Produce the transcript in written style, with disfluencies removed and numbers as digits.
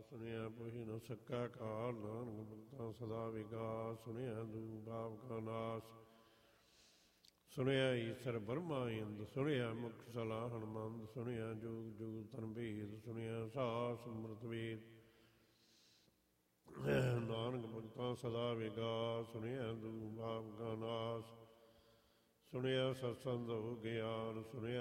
ਸੁਣਿਆ ਪੁਹਿ ਨ ਸਕੈ ਕਾਲ। ਨਾਨਕ ਭਗਤਾਂ ਸਦਾ ਵਿਗਾਸ। ਸੁਣਿਆ ਦੂ ਭਾਵ ਕਾ ਨਾਸ। ਸੁਣਿਆ ਈਸਰ ਬਰਮਾ ਇੰਦ। ਸੁਣਿਆ ਮੁਖ ਸਲਾ ਹਨਮੰਦ। ਸੁਣਿਆ ਜੁਗ ਜੁਗ ਤਨ ਭੇਦ। ਸੁਣਿਆ ਸਾਸ ਅੰਮ੍ਰਿਤ ਵੇਦ। ਨਾਨਕ ਭਗਤਾਂ ਸਦਾ ਵਿਗਾਸ। ਸੁਣਿਆ ਦੂ ਭਾਵ ਕਾ ਨਾਸ। ਸੁਣਿਆ ਸਤਸੰਗ ਹੋ ਗਿਆਨ। ਸੁਣਿਆ